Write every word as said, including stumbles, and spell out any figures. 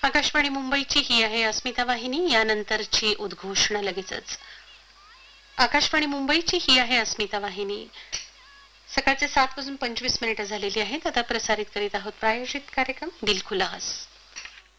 आकाशवाणी मुंबईची ही आहे अस्मिता वाहिनी. यानंतरची उद्घोषणा लगेचच. आकाशवाणी मुंबईची ही आहे अस्मिता वाहिनी. सकाळचे सात वाजून पंचवीस मिनिटं झालेली आहेत. आता प्रसारित करीत आहोत प्रायोजित कार्यक्रम दिल खुला हस.